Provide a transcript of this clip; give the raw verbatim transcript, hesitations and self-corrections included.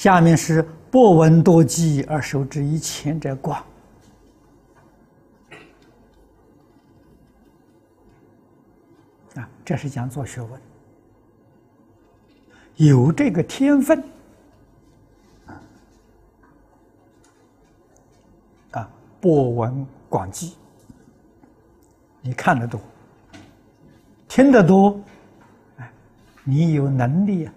下面是博闻多记而受之以前者广。啊，这是讲做学问，有这个天分，啊，博闻广记，你看得多，听得多，哎，你有能力啊。